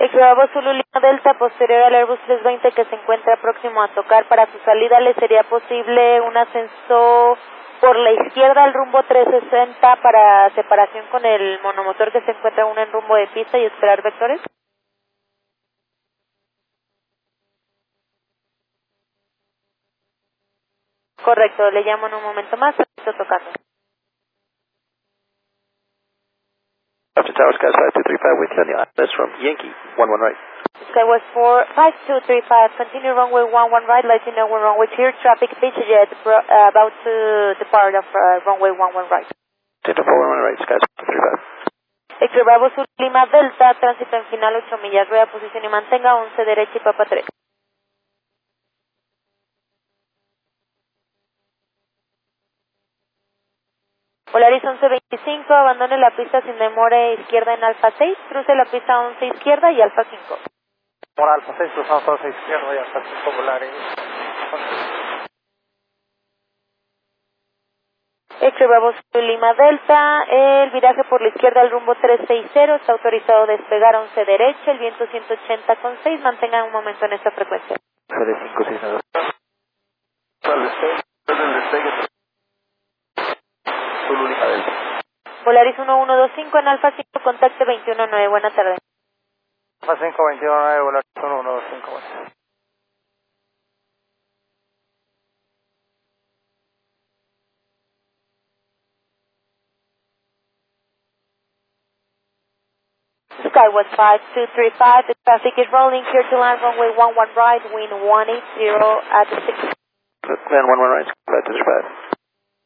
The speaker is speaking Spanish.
Bravo Zulu Lima Delta, posterior al Airbus 320 que se encuentra próximo a tocar. Para su salida le sería posible un ascenso por la izquierda al rumbo 360 para separación con el monomotor que se encuentra aún en rumbo de pista y esperar vectores. Correcto, le llamo en un momento más, estoy tocando. After Tower Sky 5235 with you on the ILS from Yankee 11 right. Skywest 5235, continue runway 11 right, let you know when runway clear, traffic VistaJet about to depart of runway 11 right. Delta 411 right, Sky 5235. Bravo Sur Lima Delta, tránsito en final 8 millas, rueda posición y mantenga 11 derecha y papa 3. Polaris 1125, abandone la pista sin demora izquierda en Alfa 6, cruce la pista 11 izquierda y Alfa 5. Por Alfa 6, cruzamos 11 izquierda y Alfa 5 Polaris. Bravo Sur Lima Delta, el viraje por la izquierda al rumbo 360, está autorizado despegar 11 derecha, el viento 180,6, mantenga un momento en esta frecuencia. GD569. Zulu Lima Delta. Polaris 1125 en Alfa 5, contacte 219, buena tarde. Alfa 5, 219, Polaris 1125, bueno. Skywest 5235, the traffic is rolling, clear to land, runway 11 right, wind 180 at 6. Land 11 right, Sky 5235.